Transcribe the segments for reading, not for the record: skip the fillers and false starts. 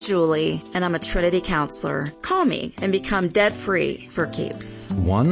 Julie, and I'm a Trinity counselor. Call me and become debt-free for keeps.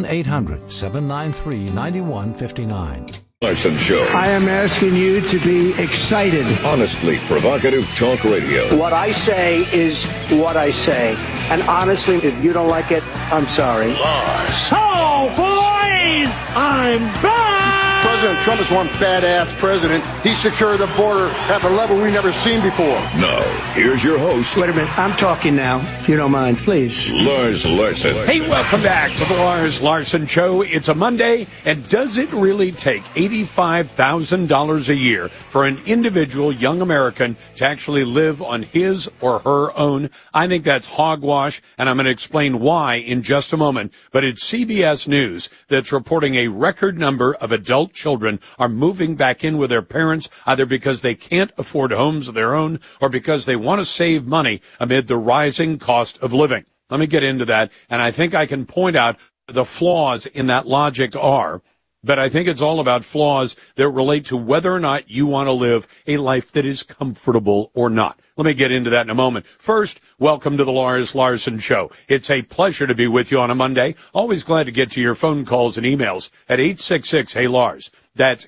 1-800-793-9159. Larson Show. I am asking you to be excited. Honestly provocative talk radio. What I say is what I say. And honestly, if you don't like it, I'm sorry. Lars. Oh, boys! I'm back! President Trump is one badass president. He secured the border at the level we've never seen before. Now, here's your host. Wait a minute. I'm talking now, if you don't mind, please. Lars Larson. Hey, welcome back to the Lars Larson Show. It's a Monday, and does it really take $85,000 a year for an individual young American to actually live on his or her own? I think that's hogwash, and I'm going to explain why in just a moment. But it's CBS News that's reporting a record number of adult children are moving back in with their parents, either because they can't afford homes of their own or because they want to save money amid the rising cost of living. Let me get into that, and I think I can point out the flaws in that logic are, but I think it's all about flaws that relate to whether or not you want to live a life that is comfortable or not. Let me get into that in a moment. First, welcome to the Lars Larson Show. It's a pleasure to be with you on a Monday. Always glad to get to your phone calls and emails at 866-HEY-LARS. That's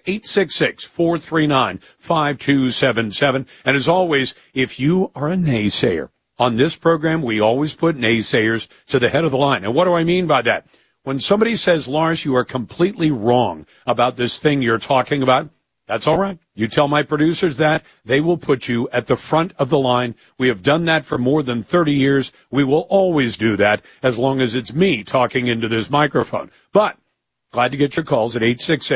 866-439-5277. And as always, if you are a naysayer, on this program, we always put naysayers to the head of the line. And what do I mean by that? When somebody says, Lars, you are completely wrong about this thing you're talking about, that's all right. You tell my producers that, they will put you at the front of the line. We have done that for more than 30 years. We will always do that as long as it's me talking into this microphone. But glad to get your calls at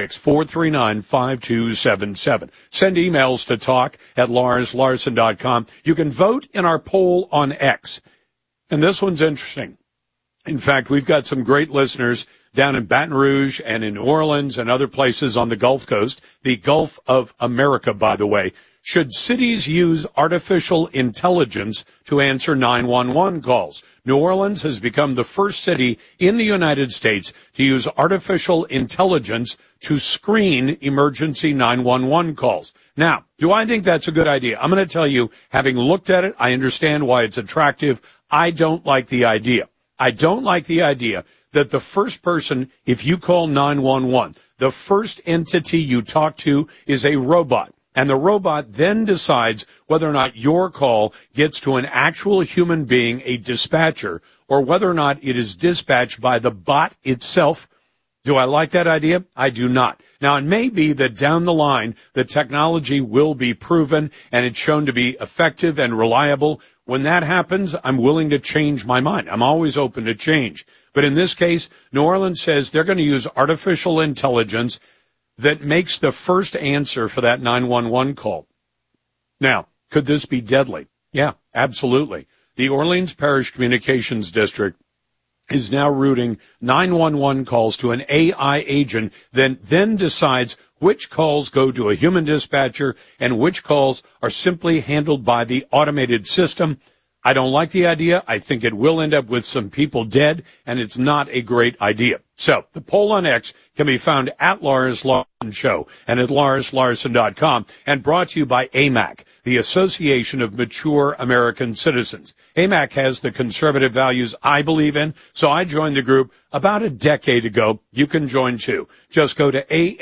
866-439-5277. Send emails to talk@LarsLarson.com. You can vote in our poll on X. And this one's interesting. In fact, we've got some great listeners down in Baton Rouge and in New Orleans and other places on the Gulf Coast, the Gulf of America, by the way. Should cities use artificial intelligence to answer 911 calls? New Orleans has become the first city in the United States to use artificial intelligence to screen emergency 911 calls. Now, do I think that's a good idea? I'm going to tell you, having looked at it, I understand why it's attractive. I don't like the idea. I don't like the idea that the first person, if you call 911, the first entity you talk to is a robot. And the robot then decides whether or not your call gets to an actual human being, a dispatcher, or whether or not it is dispatched by the bot itself. Do I like that idea? I do not. Now, it may be that down the line, the technology will be proven and it's shown to be effective and reliable. When that happens, I'm willing to change my mind. I'm always open to change. But in this case, New Orleans says they're going to use artificial intelligence that makes the first answer for that 911 call. Now, could this be deadly? Yeah, absolutely. The Orleans Parish Communications District is now routing 911 calls to an AI agent that then decides which calls go to a human dispatcher and which calls are simply handled by the automated system. I don't like the idea. I think it will end up with some people dead, and it's not a great idea. So the poll on X can be found at Lars Larson Show and at LarsLarson.com, and brought to you by AMAC, the Association of Mature American Citizens. AMAC has the conservative values I believe in, so I joined the group about a decade ago. You can join too. Just go to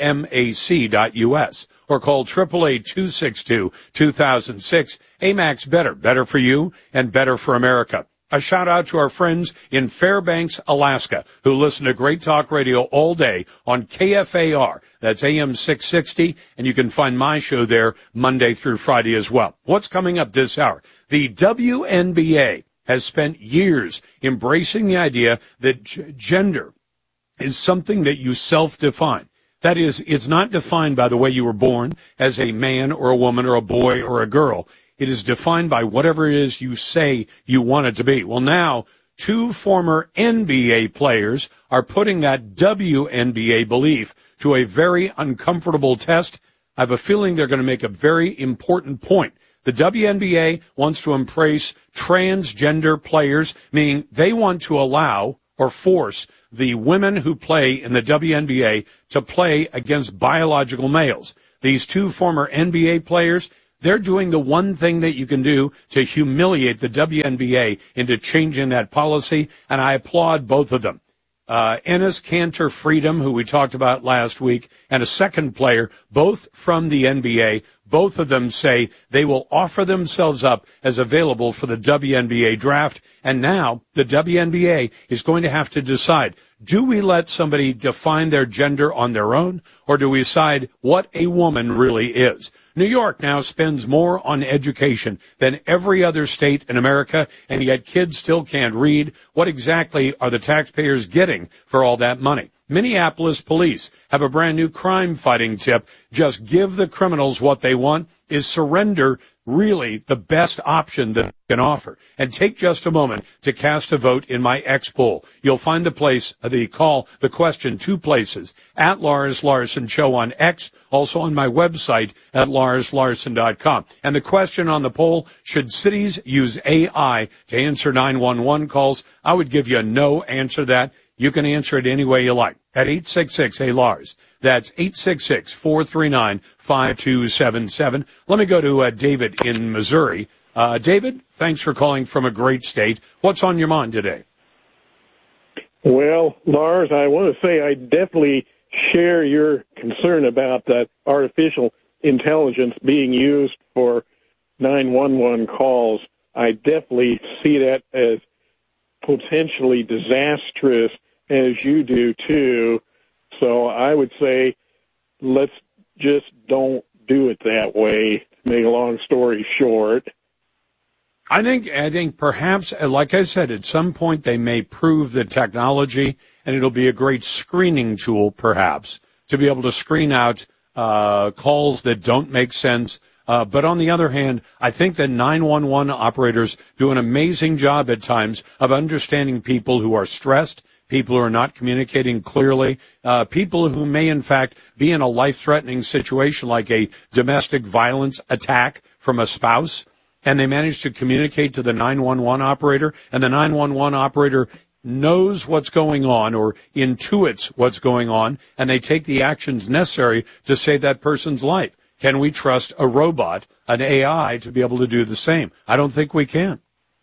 amac.us or call 888-262-2006. AMAC's better for you and better for America. A shout out to our friends in Fairbanks, Alaska, who listen to Great Talk Radio all day on KFAR. That's AM 660, and you can find my show there Monday through Friday as well. What's coming up this hour? The WNBA has spent years embracing the idea that gender is something that you self-define. That is, it's not defined by the way you were born as a man or a woman or a boy or a girl. It is defined by whatever it is you say you want it to be. Well, now, two former NBA players are putting that WNBA belief to a very uncomfortable test. I have a feeling they're going to make a very important point. The WNBA wants to embrace transgender players, meaning they want to allow or force the women who play in the WNBA to play against biological males. These two former NBA players, They're doing the one thing that you can do to humiliate the WNBA into changing that policy, and I applaud both of them. Enes Kanter Freedom, who we talked about last week, and a second player, both from the NBA. Both of them say they will offer themselves up as available for the WNBA draft. And now the WNBA is going to have to decide, do we let somebody define their gender on their own, or do we decide what a woman really is? New York now spends more on education than every other state in America, and yet kids still can't read. What exactly are the taxpayers getting for all that money? Minneapolis police have a brand new crime-fighting tip. Just give the criminals what they want. Is surrender really the best option that they can offer? And take just a moment to cast a vote in my X poll. You'll find the question, two places, at Lars Larson Show on X, also on my website at larslarson.com. And the question on the poll, should cities use AI to answer 911 calls? I would give you a no answer to that. You can answer it any way you like at 866-A-LARS. That's 866-439-5277. Let me go to David in Missouri. David, thanks for calling from a great state. What's on your mind today? Well, Lars, I want to say I definitely share your concern about that artificial intelligence being used for 911 calls. I definitely see that as potentially disastrous, as you do too. So I would say let's just don't do it that way, to make a long story short. I think perhaps, like I said, at some point they may prove the technology, and it'll be a great screening tool, perhaps, to be able to screen out calls that don't make sense. But on the other hand, I think that 911 operators do an amazing job at times of understanding people who are stressed, people who are not communicating clearly, people who may, in fact, be in a life-threatening situation like a domestic violence attack from a spouse, and they manage to communicate to the 911 operator, and the 911 operator knows what's going on or intuits what's going on, and they take the actions necessary to save that person's life. Can we trust a robot, an AI, to be able to do the same? I don't think we can.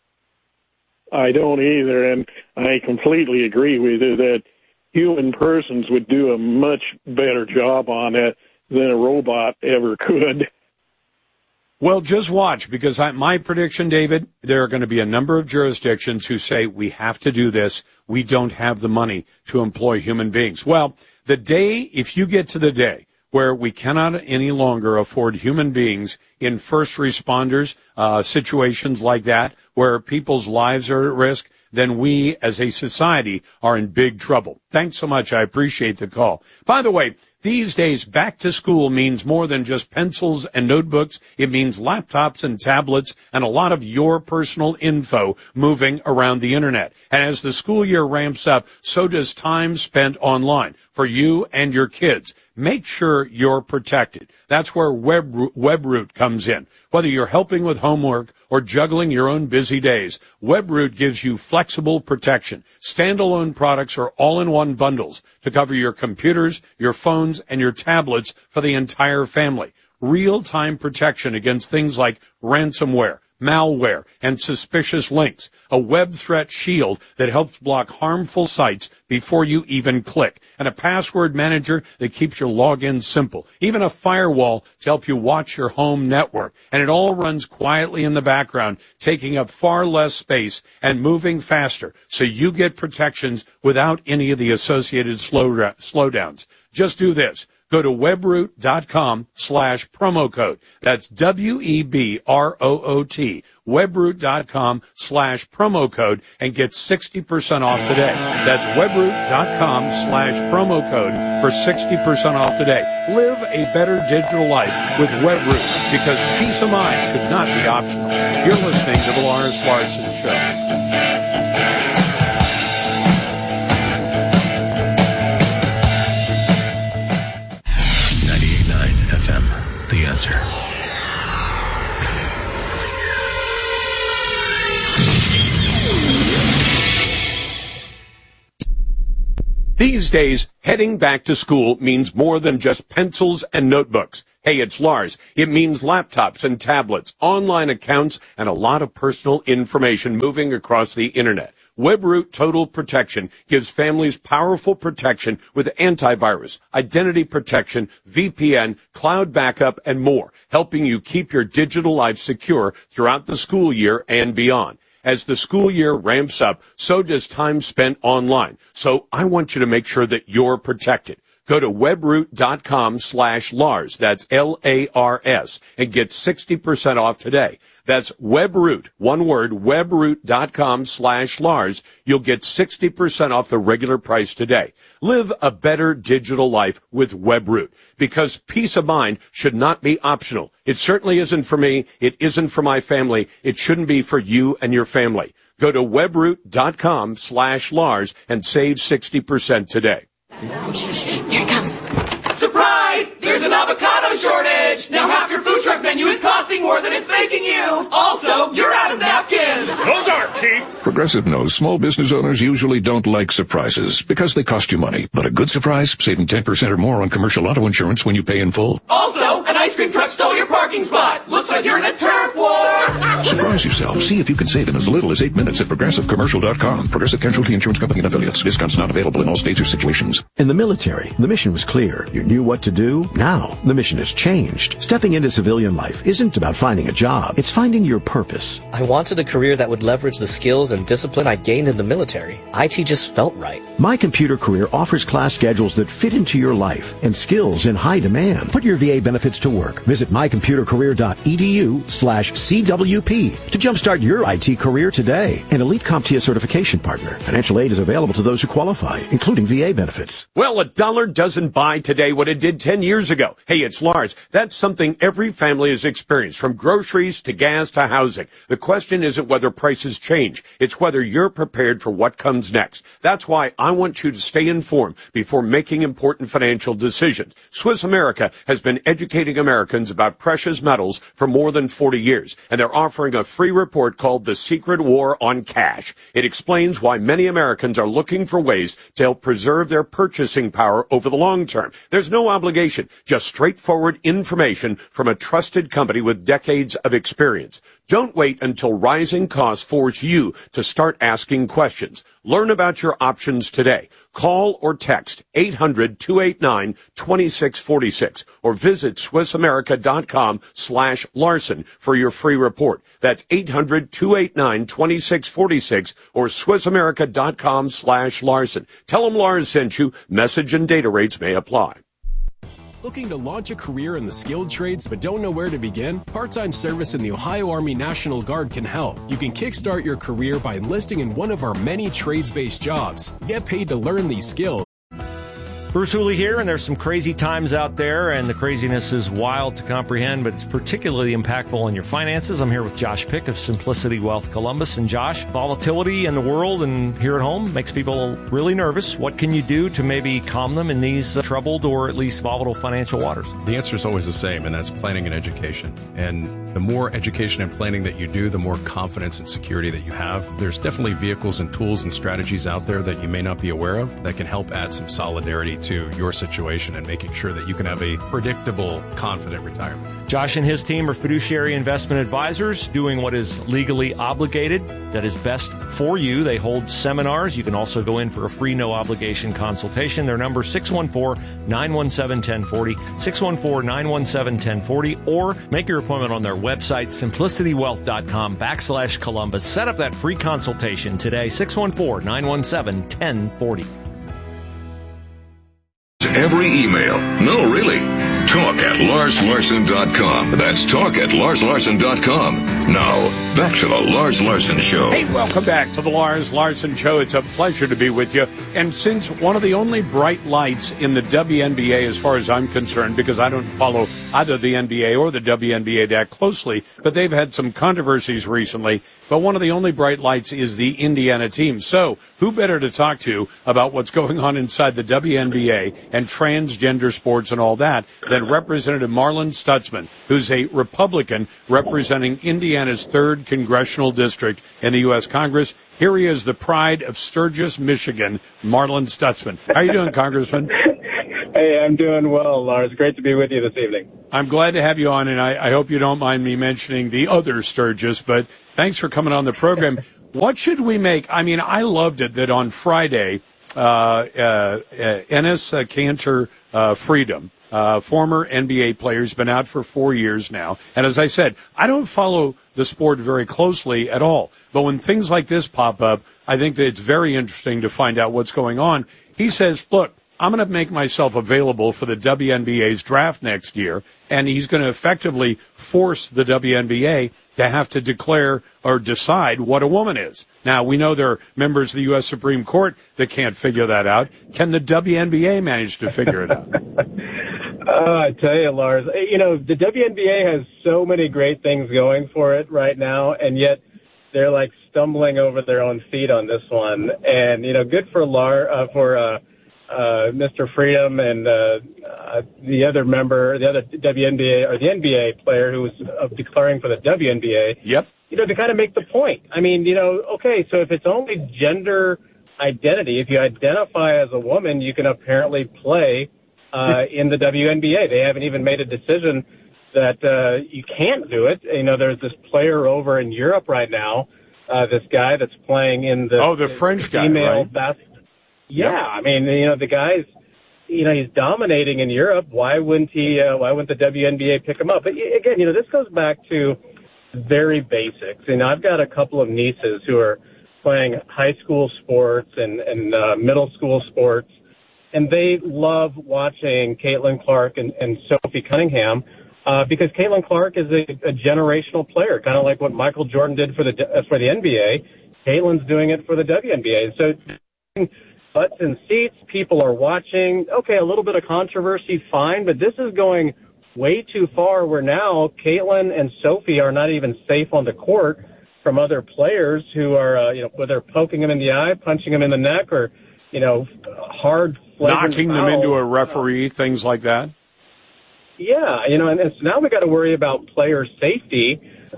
I don't either, and I completely agree with you that human persons would do a much better job on it than a robot ever could. Well, just watch, because my prediction, David, there are going to be a number of jurisdictions who say we have to do this. We don't have the money to employ human beings. Well, if you get to the day where we cannot any longer afford human beings in first responders, situations like that, where people's lives are at risk, then we as a society are in big trouble. Thanks so much. I appreciate the call. By the way, these days, back to school means more than just pencils and notebooks. It means laptops and tablets and a lot of your personal info moving around the internet. And as the school year ramps up, so does time spent online for you and your kids. Make sure you're protected. That's where WebRoot comes in. Whether you're helping with homework or juggling your own busy days, WebRoot gives you flexible protection. Standalone products are all-in-one bundles to cover your computers, your phones, and your tablets for the entire family. Real-time protection against things like ransomware, malware, and suspicious links. A web threat shield that helps block harmful sites before you even click. And a password manager that keeps your login simple. Even a firewall to help you watch your home network. And it all runs quietly in the background, taking up far less space and moving faster, so you get protections without any of the associated slowdowns. Just do this. Go to webroot.com/promo code. That's WEBROOT. Webroot.com/promo code and get 60% off today. That's webroot.com/promo code for 60% off today. Live a better digital life with WebRoot, because peace of mind should not be optional. You're listening to the Lars Larson Show. 98.9 FM, The Answer. These days, heading back to school means more than just pencils and notebooks. Hey, it's Lars. It means laptops and tablets, online accounts, and a lot of personal information moving across the internet. WebRoot Total Protection gives families powerful protection with antivirus, identity protection, VPN, cloud backup, and more, helping you keep your digital life secure throughout the school year and beyond. As the school year ramps up, so does time spent online. So I want you to make sure that you're protected. Go to webroot.com/Lars. That's Lars, and get 60% off today. That's WebRoot, one word, webroot.com/Lars. You'll get 60% off the regular price today. Live a better digital life with WebRoot, because peace of mind should not be optional. It certainly isn't for me. It isn't for my family. It shouldn't be for you and your family. Go to webroot.com/Lars and save 60% today. Here it comes. Surprise! There's an avocado shortage! Now half your food truck menu is costing more than it's making you! Also, you're out of napkins! Those aren't cheap. Progressive knows small business owners usually don't like surprises because they cost you money. But a good surprise, saving 10% or more on commercial auto insurance when you pay in full. Also, an ice cream truck stole your parking spot! Looks like you're in a turf war! Surprise yourself. See if you can save in as little as 8 minutes at ProgressiveCommercial.com. Progressive Casualty Insurance Company and Affiliates. Discounts not available in all states or situations. In the military, the mission was clear. You knew what to do. Now, the mission has changed. Stepping into civilian life isn't about finding a job. It's finding your purpose. I wanted a career that would leverage the skills and discipline I gained in the military. IT just felt right. My Computer Career offers class schedules that fit into your life and skills in high demand. Put your VA benefits to work. Visit mycomputercareer.edu/CWP to jumpstart your IT career today. An elite CompTIA certification partner. Financial aid is available to those who qualify, including VA benefits. Well, a dollar doesn't buy today what it did 10 years ago. Hey, it's Lars. That's something every family has experienced, from groceries to gas to housing. The question isn't whether prices change. It's whether you're prepared for what comes next. That's why I want you to stay informed before making important financial decisions. Swiss America has been educating Americans about precious metals for more than 40 years, and they're offering a free report called The Secret War on Cash. It explains why many Americans are looking for ways to help preserve their purchasing power over the long term. There's no obligation, just straightforward information from a trusted company with decades of experience. Don't wait until rising costs force you to start asking questions. Learn about your options today. Call or text 800-289-2646 or visit SwissAmerica.com/Larson for your free report. That's 800-289-2646 or SwissAmerica.com/Larson. Tell them Lars sent you. Message and data rates may apply. Looking to launch a career in the skilled trades but don't know where to begin? Part-time service in the Ohio Army National Guard can help. You can kickstart your career by enlisting in one of our many trades-based jobs. Get paid to learn these skills. Bruce Hooley here, and there's some crazy times out there, and the craziness is wild to comprehend, but it's particularly impactful on your finances. I'm here with Josh Pick of Simplicity Wealth Columbus. And Josh, volatility in the world and here at home makes people really nervous. What can you do to maybe calm them in these troubled or at least volatile financial waters? The answer is always the same, and that's planning and education. And the more education and planning that you do, the more confidence and security that you have. There's definitely vehicles and tools and strategies out there that you may not be aware of that can help add some solidarity to your situation and making sure that you can have a predictable, confident retirement. Josh and his team are fiduciary investment advisors doing what is legally obligated, that is best for you. They hold seminars. You can also go in for a free, no-obligation consultation. Their number, 614-917-1040, 614-917-1040, or make your appointment on their website, simplicitywealth.com/Columbus. Set up that free consultation today, 614-917-1040. Every email. No, really. Talk@LarsLarson.com. That's talk@LarsLarson.com. Now, back to the Lars Larson Show. Hey, welcome back to the Lars Larson Show. It's a pleasure to be with you. And since one of the only bright lights in the WNBA, as far as I'm concerned, because I don't follow either the NBA or the WNBA that closely, but they've had some controversies recently. But one of the only bright lights is the Indiana team. So who better to talk to about what's going on inside the WNBA and transgender sports and all that than Representative Marlin Stutzman, who's a Republican representing Indiana Indiana's 3rd Congressional District in the U.S. Congress. Here he is, the pride of Sturgis, Michigan, Marlin Stutzman. How are you doing, Congressman? Hey, I'm doing well, Lars. Great to be with you this evening. I'm glad to have you on, and I hope you don't mind me mentioning the other Sturgis, but thanks for coming on the program. What should we make? I mean, I loved it that on Friday, Enes Kanter Freedom, former NBA player, has been out for 4 years now. And as I said, I don't follow the sport very closely at all. But when things like this pop up, I think that it's very interesting to find out what's going on. He says, look, I'm going to make myself available for the WNBA's draft next year, and he's going to effectively force the WNBA to have to declare or decide what a woman is. Now, we know there are members of the U.S. Supreme Court that can't figure that out. Can the WNBA manage to figure it out? I tell you, Lars, you know, the WNBA has so many great things going for it right now, and yet they're like stumbling over their own feet on this one. And, you know, good for Mr. Freedom and the other member, the other WNBA or the NBA player who was declaring for the WNBA. Yep. You know, to kind of make the point. I mean, you know, okay, so if it's only gender identity, if you identify as a woman, you can apparently play in the WNBA. They haven't even made a decision that you can't do it. You know, there's this player over in Europe right now, this guy that's playing in the French guy, female right? basketball. Yeah, I mean, you know, the guy's, you know, he's dominating in Europe. Why wouldn't the WNBA pick him up? But again, you know, this goes back to very basics. You know, I've got a couple of nieces who are playing high school sports and middle school sports, and they love watching Caitlin Clark and Sophie Cunningham because Caitlin Clark is a generational player, kind of like what Michael Jordan did for the NBA. Caitlin's doing it for the WNBA. So butts in seats, people are watching. Okay, a little bit of controversy, fine, but this is going way too far where now Caitlin and Sophie are not even safe on the court from other players who are, you know, whether poking them in the eye, punching them in the neck, or, you know, hard knocking them into a referee, things like that. Yeah, you know, and so now we got to worry about player safety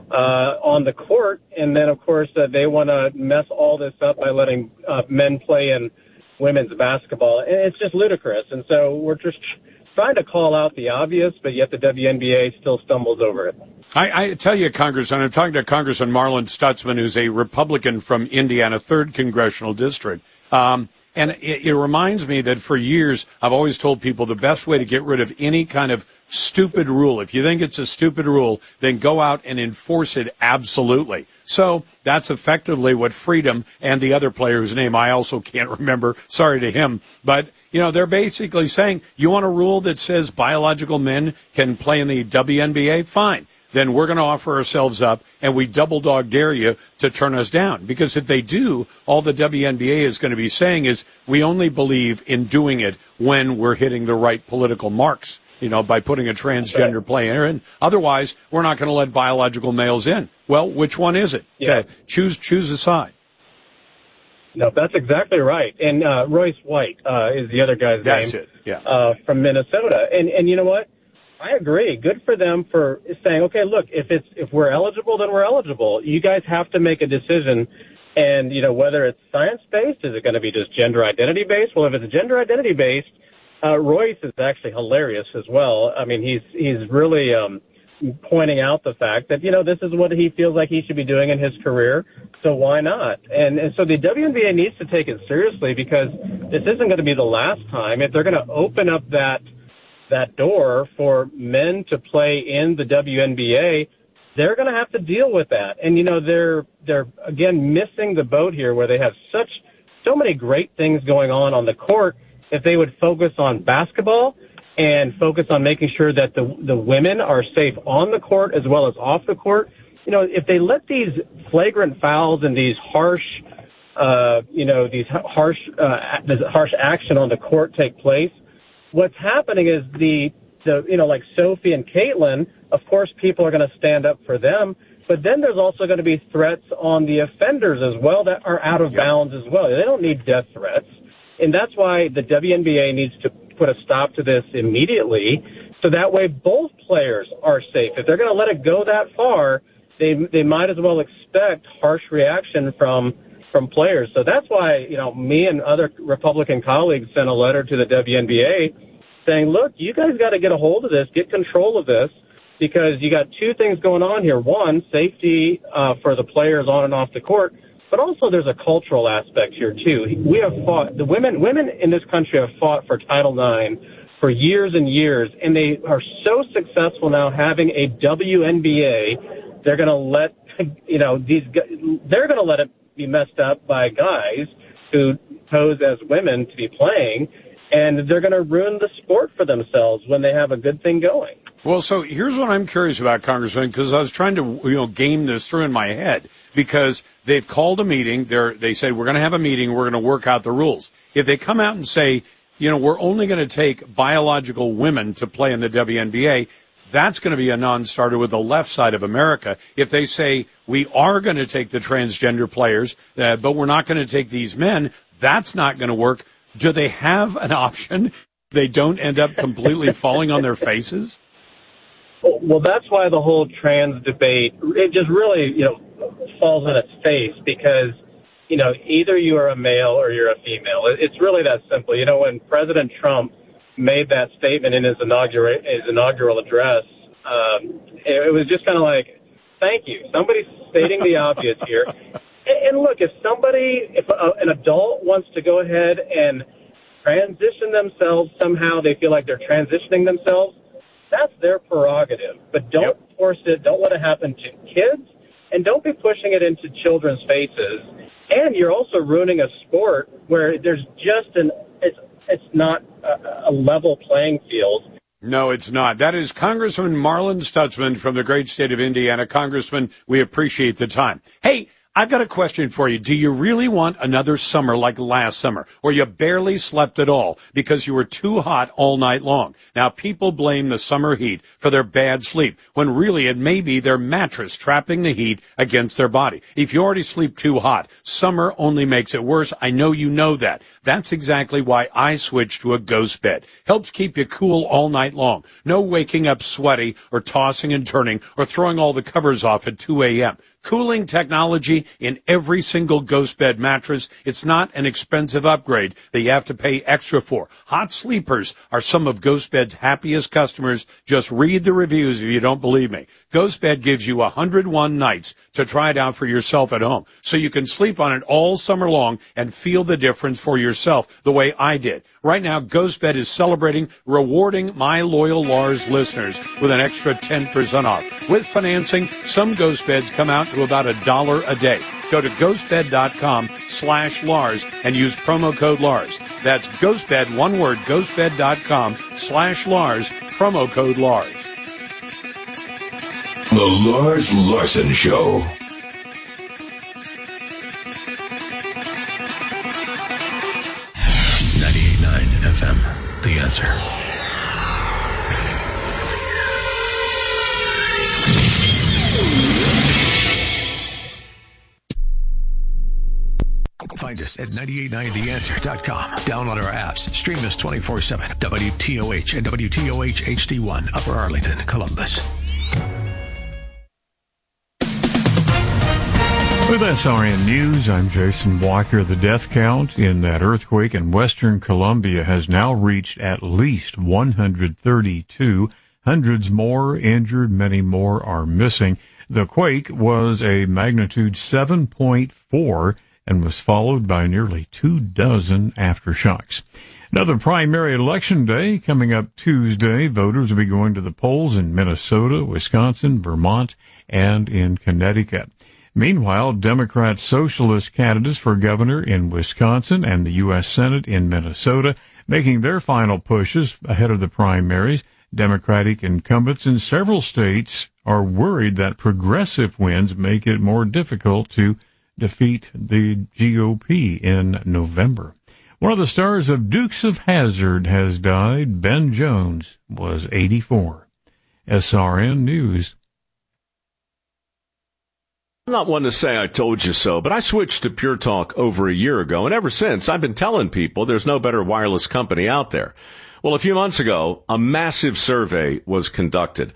on the court, and then of course they want to mess all this up by letting men play in women's basketball, and it's just ludicrous. And so we're just trying to call out the obvious, but yet the WNBA still stumbles over it. I tell you, Congressman, I'm talking to Congressman Marlin Stutzman, who's a Republican from Indiana, 3rd Congressional District. And it reminds me that for years, I've always told people the best way to get rid of any kind of stupid rule, if you think it's a stupid rule, then go out and enforce it absolutely. So that's effectively what Freedom and the other player whose name I also can't remember, sorry to him, but, you know, they're basically saying, you want a rule that says biological men can play in the WNBA? Fine. Then we're going to offer ourselves up, and we double dog dare you to turn us down. Because if they do, all the WNBA is going to be saying is we only believe in doing it when we're hitting the right political marks, you know, by putting a transgender player in. Otherwise, we're not going to let biological males in. Well, which one is it? Yeah. Choose a side. No, that's exactly right. And Royce White is the other guy's name. That's it, yeah. From Minnesota. And you know what? I agree. Good for them for saying, okay, look, if we're eligible, then we're eligible. You guys have to make a decision. And, you know, whether it's science-based, is it going to be just gender identity-based? Well, if it's gender identity-based, Royce is actually hilarious as well. I mean, he's really pointing out the fact that, you know, this is what he feels like he should be doing in his career, so why not? And so the WNBA needs to take it seriously because this isn't going to be the last time. If they're going to open up that door for men to play in the WNBA, they're going to have to deal with that. And, you know, they're again missing the boat here where they have so many great things going on the court. If they would focus on basketball and focus on making sure that the women are safe on the court as well as off the court, you know, if they let these flagrant fouls and these harsh action on the court take place, what's happening is like Sophie and Caitlin, of course, people are going to stand up for them, but then there's also going to be threats on the offenders as well that are out of bounds as well. They don't need death threats. And that's why the WNBA needs to put a stop to this immediately so that way both players are safe. If they're going to let it go that far, they might as well expect harsh reaction from players. So that's why, me and other Republican colleagues sent a letter to the WNBA saying, look, you guys got to get a hold of this, get control of this, because you got two things going on here. One, safety for the players on and off the court, but also there's a cultural aspect here too. We have fought, the women in this country have fought for Title IX for years and years, and they are so successful now having a WNBA. They're going to let they're going to let it be messed up by guys who pose as women to be playing, and they're going to ruin the sport for themselves when they have a good thing going. Well, so here's what I'm curious about, Congressman, because I was trying to, game this through in my head, because they've called a meeting. They said, we're going to have a meeting. We're going to work out the rules. If they come out and say, we're only going to take biological women to play in the WNBA, that's going to be a non-starter with the left side of America. If they say, we are going to take the transgender players, but we're not going to take these men, that's not going to work. Do they have an option? They don't end up completely falling on their faces? Well, that's why the whole trans debate, it just really, falls on its face because, either you are a male or you're a female. It's really that simple. When President Trump made that statement in his inaugural address, it was just kind of like, thank you. Somebody's stating the obvious here. And look, if an adult wants to go ahead and transition themselves somehow, they feel like they're transitioning themselves, that's their prerogative. But don't force it. Don't let it happen to kids. And don't be pushing it into children's faces. And you're also ruining a sport where there's just it's not a level playing field. No, it's not. That is Congressman Marlin Stutzman from the great state of Indiana. Congressman, we appreciate the time. Hey, I've got a question for you. Do you really want another summer like last summer, where you barely slept at all because you were too hot all night long? Now, people blame the summer heat for their bad sleep, when really it may be their mattress trapping the heat against their body. If you already sleep too hot, summer only makes it worse. I know you know that. That's exactly why I switched to a Ghost bed. Helps keep you cool all night long. No waking up sweaty or tossing and turning or throwing all the covers off at 2 a.m. Cooling technology in every single Ghost bed mattress. It's not an expensive upgrade that you have to pay extra for. Hot sleepers are some of Ghost Bed's happiest customers. Just read the reviews if you don't believe me. Ghost Bed gives you 101 nights to try it out for yourself at home, so you can sleep on it all summer long and feel the difference for yourself the way I did. Right now, Ghost Bed is celebrating rewarding my loyal Lars listeners with an extra 10% off. With financing, some Ghost Beds come out to about $1 a day. Go to ghostbed.com/Lars and use promo code Lars. That's Ghostbed, one word, ghostbed.com/Lars, promo code Lars. The Lars Larson Show. 98.9 FM, The Answer. Find us at 989theanswer.com. Download our apps. Stream us 24/7. WTOH and WTOH HD1, Upper Arlington, Columbus. With SRN News, I'm Jason Walker. The death count in that earthquake in western Colombia has now reached at least 132. Hundreds more injured, many more are missing. The quake was a magnitude 7.4 and was followed by nearly 24 aftershocks. Another primary election day coming up Tuesday. Voters will be going to the polls in Minnesota, Wisconsin, Vermont, and in Connecticut. Meanwhile, Democrat socialist candidates for governor in Wisconsin and the U.S. Senate in Minnesota making their final pushes ahead of the primaries. Democratic incumbents in several states are worried that progressive wins make it more difficult to defeat the GOP in November. One of the stars of Dukes of Hazzard has died. Ben Jones was 84. SRN News. I'm not one to say I told you so, but I switched to Pure Talk over a year ago, and ever since I've been telling people there's no better wireless company out there. Well, a few months ago, a massive survey was conducted.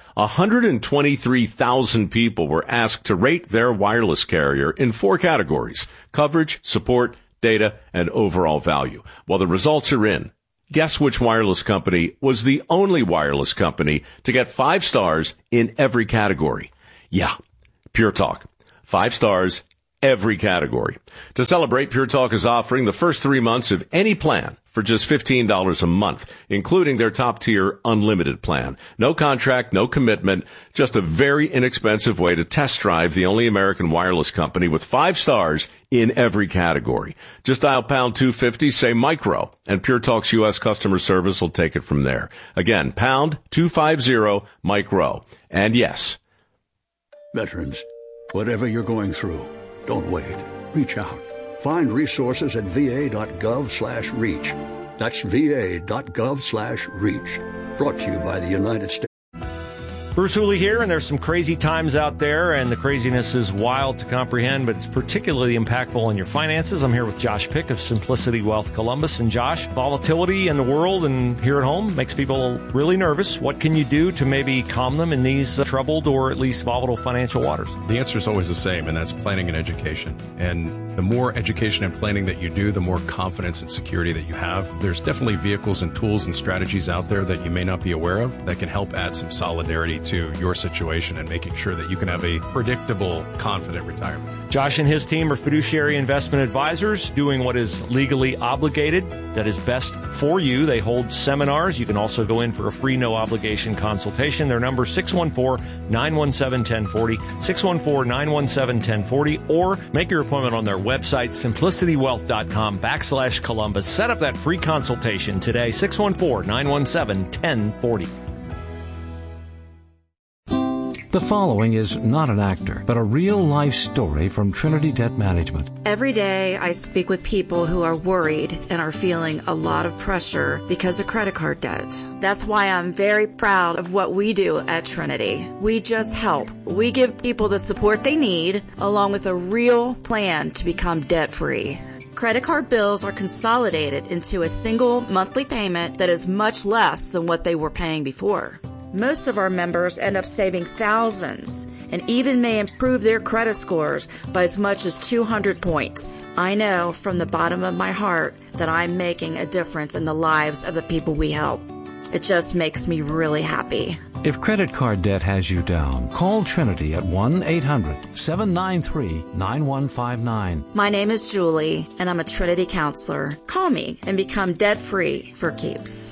123,000 people were asked to rate their wireless carrier in 4 categories: coverage, support, data, and overall value. Well, the results are in. Guess which wireless company was the only wireless company to get 5 stars in every category? Yeah, Pure Talk. 5 stars, every category. To celebrate, Pure Talk is offering the first 3 months of any plan for just $15 a month, including their top-tier unlimited plan. No contract, no commitment, just a very inexpensive way to test drive the only American wireless company with 5 stars in every category. Just dial pound 250, say micro, and Pure Talk's U.S. customer service will take it from there. Again, pound 250 micro. And yes, veterans, whatever you're going through, don't wait. Reach out. Find resources at va.gov/reach. That's va.gov/reach. Brought to you by the United States. Bruce Hooley here, and there's some crazy times out there, and the craziness is wild to comprehend, but it's particularly impactful on your finances. I'm here with Josh Pick of Simplicity Wealth Columbus. And Josh, volatility in the world and here at home makes people really nervous. What can you do to maybe calm them in these troubled or at least volatile financial waters? The answer is always the same, and that's planning and education. And the more education and planning that you do, the more confidence and security that you have. There's definitely vehicles and tools and strategies out there that you may not be aware of that can help add some solidarity to your situation and making sure that you can have a predictable, confident retirement. Josh and his team are fiduciary investment advisors doing what is legally obligated, that is best for you. They hold seminars. You can also go in for a free, no-obligation consultation. Their number is 614-917-1040, 614-917-1040, or make your appointment on their website, simplicitywealth.com/Columbus. Set up that free consultation today, 614-917-1040. The following is not an actor, but a real-life story from Trinity Debt Management. Every day I speak with people who are worried and are feeling a lot of pressure because of credit card debt. That's why I'm very proud of what we do at Trinity. We just help. We give people the support they need, along with a real plan to become debt-free. Credit card bills are consolidated into a single monthly payment that is much less than what they were paying before. Most of our members end up saving thousands and even may improve their credit scores by as much as 200 points. I know from the bottom of my heart that I'm making a difference in the lives of the people we help. It just makes me really happy. If credit card debt has you down, call Trinity at 1-800-793-9159. My name is Julie, and I'm a Trinity counselor. Call me and become debt-free for keeps.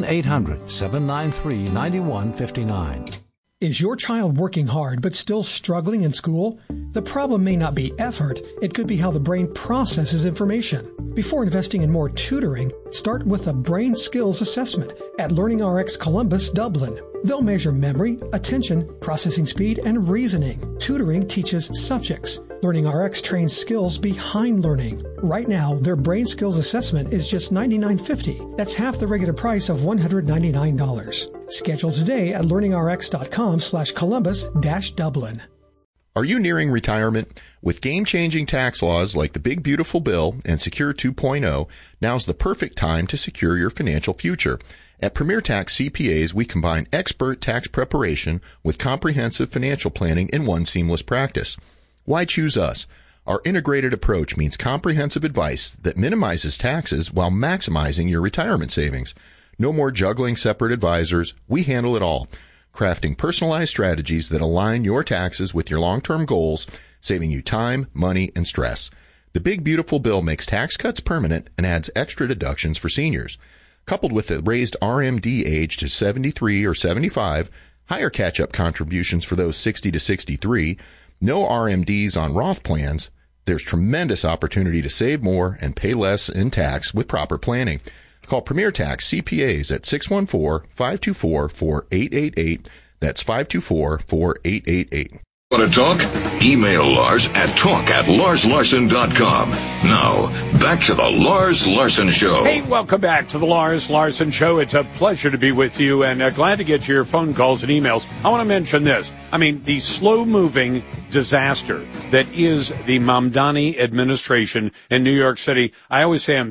1-800-793-9159. Is your child working hard but still struggling in school? The problem may not be effort. It could be how the brain processes information. Before investing in more tutoring, start with a brain skills assessment at LearningRx Columbus, Dublin. They'll measure memory, attention, processing speed, and reasoning. Tutoring teaches subjects. LearningRx trains skills behind learning. Right now, their brain skills assessment is just $99.50. That's half the regular price of $199. Schedule today at learningrx.com/Columbus-Dublin. Are you nearing retirement? With game-changing tax laws like the Big Beautiful Bill and Secure 2.0, now's the perfect time to secure your financial future. At Premier Tax CPAs, we combine expert tax preparation with comprehensive financial planning in one seamless practice. Why choose us? Our integrated approach means comprehensive advice that minimizes taxes while maximizing your retirement savings. No more juggling separate advisors. We handle it all, crafting personalized strategies that align your taxes with your long-term goals, saving you time, money, and stress. The Big Beautiful Bill makes tax cuts permanent and adds extra deductions for seniors. Coupled with the raised RMD age to 73 or 75, higher catch-up contributions for those 60 to 63, no RMDs on Roth plans, there's tremendous opportunity to save more and pay less in tax with proper planning. Call Premier Tax CPAs at 614-524-4888. That's 524-4888. Want to talk? Email Lars at talk@LarsLarson.com. Now, back to the Lars Larson Show. Hey, welcome back to the Lars Larson Show. It's a pleasure to be with you, and glad to get your phone calls and emails. I want to mention this. I mean, the slow-moving disaster that is the Mamdani administration in New York City. I always say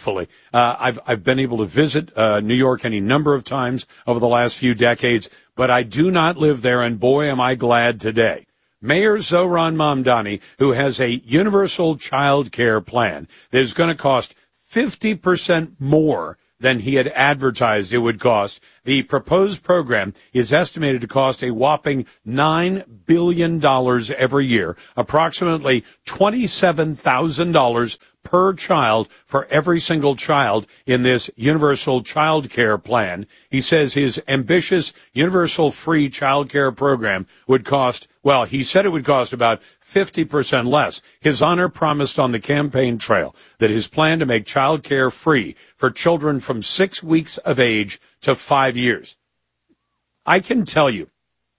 I've been able to visit New York any number of times over the last few decades, but I do not live there, and boy, am I glad today. Mayor Zohran Mamdani, who has a universal child care plan that is going to cost 50% more than he had advertised it would cost. The proposed program is estimated to cost a whopping $9 billion every year, approximately $27,000 per child for every single child in this universal child care plan. He says his ambitious universal free child care program would cost, well, he said it would cost about 50% less. His honor promised on the campaign trail that his plan to make child care free for children from 6 weeks of age to 5 years. I can tell you,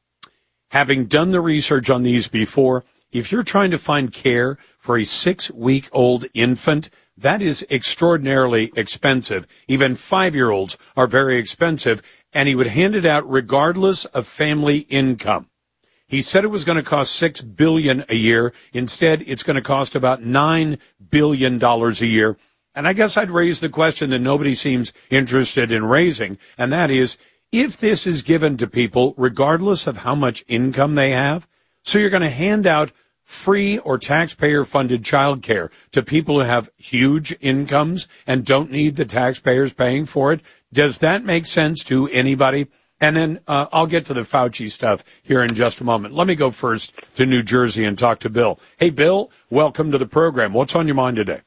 having done the research on these before, if you're trying to find care for a 6-week-old infant, that is extraordinarily expensive. Even 5-year-olds are very expensive, and he would hand it out regardless of family income. He said it was going to cost $6 billion a year. Instead, it's going to cost about $9 billion a year. And I guess I'd raise the question that nobody seems interested in raising, and that is, if this is given to people regardless of how much income they have, so you're going to hand out free or taxpayer-funded child care to people who have huge incomes and don't need the taxpayers paying for it, does that make sense to anybody? And then I'll get to the Fauci stuff here in just a moment. Let me go first to New Jersey and talk to Bill. Hey, Bill, welcome to the program. What's on your mind today?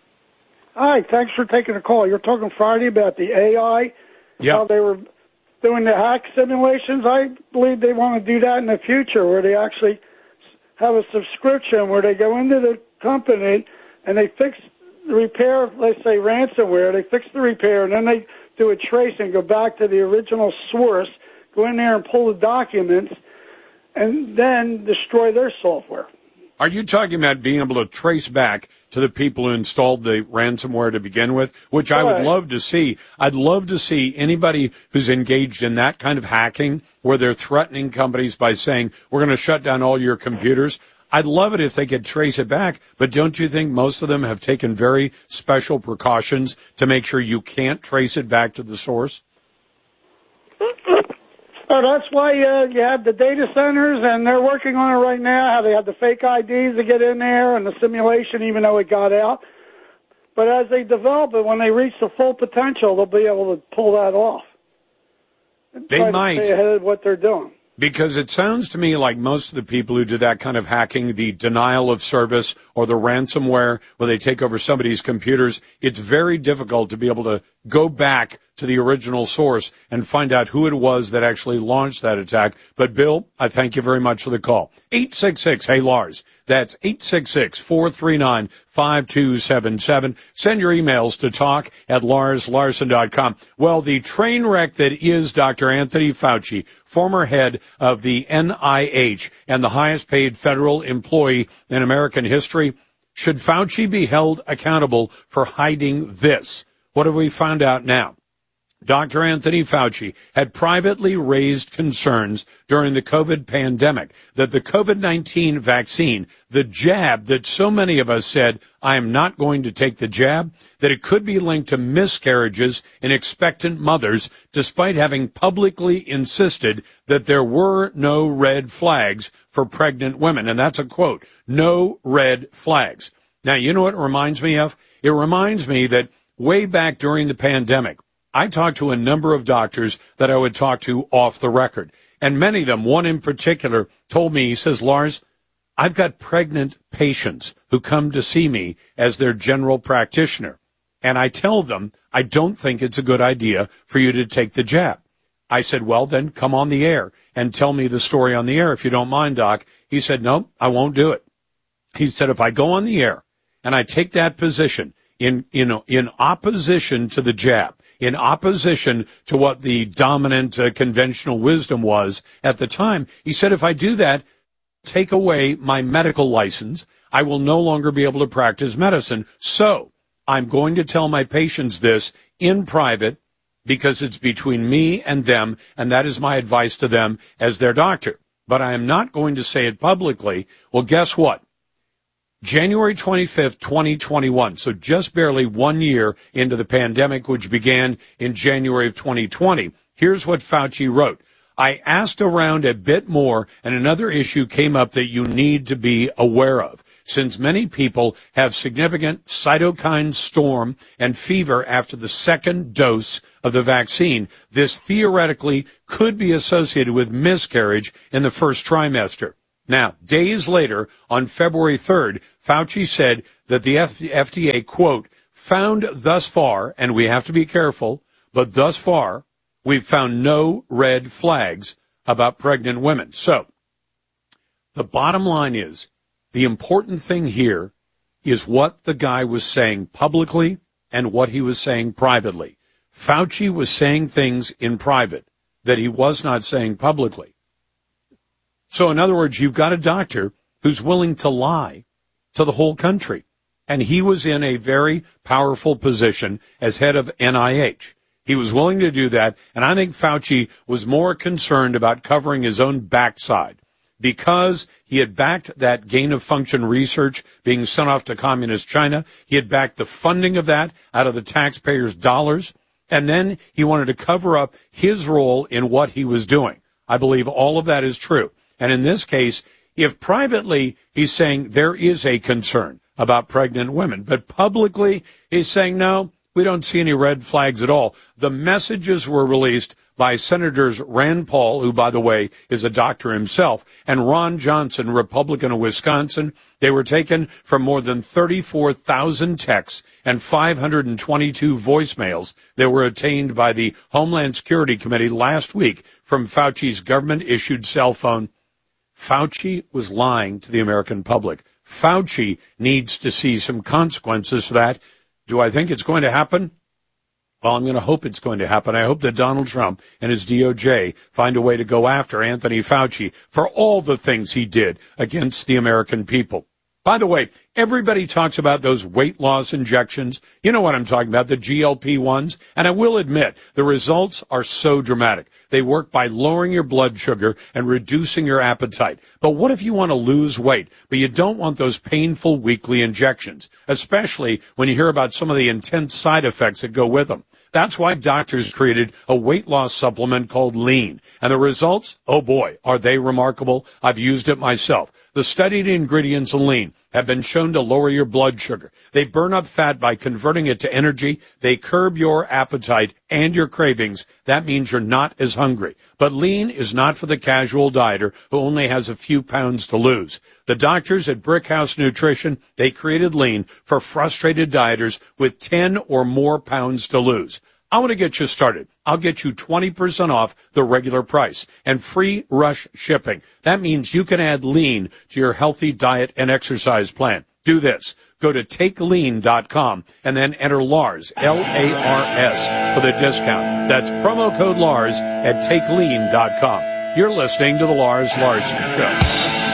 Hi, thanks for taking the call. You're talking Friday about the AI, how they were doing the hack simulations. I believe they want to do that in the future, where they actually have a subscription where they go into the company and they fix the repair, let's say ransomware, they fix the repair, and then they do a trace and go back to the original source, go in there and pull the documents, and then destroy their software. Are you talking about being able to trace back to the people who installed the ransomware to begin with, which I would love to see? I'd love to see anybody who's engaged in that kind of hacking where they're threatening companies by saying, we're going to shut down all your computers. I'd love it if they could trace it back, but don't you think most of them have taken very special precautions to make sure you can't trace it back to the source? Oh, that's why you have the data centers, and they're working on it right now, how they have the fake IDs to get in there and the simulation, even though it got out. But as they develop it, when they reach the full potential, they'll be able to pull that off. They might. To stay ahead of what they're doing. Because it sounds to me like most of the people who do that kind of hacking, the denial of service or the ransomware where they take over somebody's computers, it's very difficult to be able to go back to the original source and find out who it was that actually launched that attack. But, Bill, I thank you very much for the call. 866-HEY-LARS. That's 866-439-5277. Send your emails to talk@LarsLarson.com. Well, the train wreck that is Dr. Anthony Fauci, former head of the NIH and the highest paid federal employee in American history, should Fauci be held accountable for hiding this? What have we found out now? Dr. Anthony Fauci had privately raised concerns during the COVID pandemic that the COVID-19 vaccine, the jab that so many of us said, I am not going to take the jab, that it could be linked to miscarriages in expectant mothers, despite having publicly insisted that there were no red flags for pregnant women. And that's a quote, no red flags. Now, you know what it reminds me of? It reminds me that way back during the pandemic, I talked to a number of doctors that I would talk to off the record. And many of them, one in particular, told me, he says, Lars, I've got pregnant patients who come to see me as their general practitioner. And I tell them, I don't think it's a good idea for you to take the jab. I said, well, then come on the air and tell me the story on the air if you don't mind, Doc. He said, no, I won't do it. He said, if I go on the air and I take that position in opposition to the jab, in opposition to what the dominant conventional wisdom was at the time, he said, if I do that, take away my medical license, I will no longer be able to practice medicine. So I'm going to tell my patients this in private because it's between me and them, and that is my advice to them as their doctor. but I am not going to say it publicly. Well, guess what? January 25th, 2021, so just barely 1 year into the pandemic, which began in January of 2020. Here's what Fauci wrote. I asked around a bit more, and another issue came up that you need to be aware of. Since many people have significant cytokine storm and fever after the second dose of the vaccine, this theoretically could be associated with miscarriage in the first trimester. Now, days later, on February 3rd, Fauci said that the FDA, quote, found thus far, and we have to be careful, but thus far, we've found no red flags about pregnant women. So, the bottom line is, the important thing here is what the guy was saying publicly and what he was saying privately. Fauci was saying things in private that he was not saying publicly. So, in other words, you've got a doctor who's willing to lie to the whole country. And he was in a very powerful position as head of NIH. He was willing to do that, and I think Fauci was more concerned about covering his own backside because he had backed that gain-of-function research being sent off to communist China. He had backed the funding of that out of the taxpayers' dollars, and then he wanted to cover up his role in what he was doing. I believe all of that is true. And in this case, if privately he's saying there is a concern about pregnant women, but publicly he's saying, no, we don't see any red flags at all. The messages were released by Senators Rand Paul, who, by the way, is a doctor himself, and Ron Johnson, Republican of Wisconsin. They were taken from more than 34,000 texts and 522 voicemails that were obtained by the Homeland Security Committee last week from Fauci's government-issued cell phone. Fauci was lying to the American public. Fauci needs to see some consequences for that. Do I think it's going to happen? Well, I'm going to hope it's going to happen. I hope that Donald Trump and his DOJ find a way to go after Anthony Fauci for all the things he did against the American people. By the way, everybody talks about those weight loss injections. You know what I'm talking about, the GLP-1s. And I will admit, the results are so dramatic. They work by lowering your blood sugar and reducing your appetite. But what if you want to lose weight, but you don't want those painful weekly injections, especially when you hear about some of the intense side effects that go with them? That's why doctors created a weight loss supplement called Lean. And the results, oh boy, are they remarkable. I've used it myself. The studied ingredients in Lean have been shown to lower your blood sugar. They burn up fat by converting it to energy. They curb your appetite and your cravings. That means you're not as hungry. But Lean is not for the casual dieter who only has a few pounds to lose. The doctors at Brickhouse Nutrition, they created Lean for frustrated dieters with 10 or more pounds to lose. I want to get you started. I'll get you 20% off the regular price and free rush shipping. That means you can add Lean to your healthy diet and exercise plan. Do this. Go to TakeLean.com and then enter Lars, L-A-R-S, for the discount. That's promo code Lars at TakeLean.com. You're listening to The Lars Larson Show.